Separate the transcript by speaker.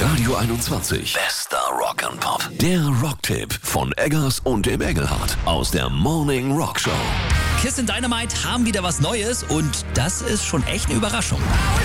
Speaker 1: Radio 21. Bester Rock'n'Pop. Der Rocktipp von Eggers und dem Engelhardt aus der Morning Rock Show.
Speaker 2: Kiss and Dynamite haben wieder was Neues und das ist schon echt eine Überraschung.